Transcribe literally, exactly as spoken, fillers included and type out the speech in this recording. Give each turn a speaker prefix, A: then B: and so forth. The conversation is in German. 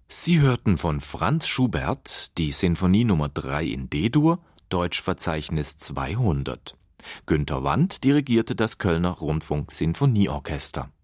A: Sie hörten von Franz Schubert die Sinfonie Nummer drei in D-Dur, Deutschverzeichnis zweihundert. Günter Wandt dirigierte das Kölner Rundfunk-Sinfonieorchester.